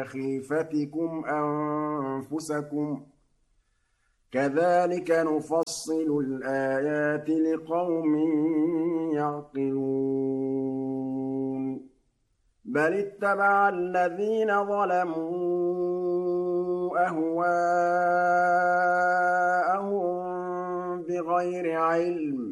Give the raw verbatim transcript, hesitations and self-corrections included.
خِيفَتِكُمْ أَنفُسَكُمْ ۚ كَذَٰلِكَ نُفَصِّلُ الْآيَاتِ لِقَوْمٍ يَعْقِلُونَ بَلِ اتَّبَعَ الَّذِينَ ظَلَمُوا أَهْوَاءَهُم بِغَيْرِ عِلْمٍ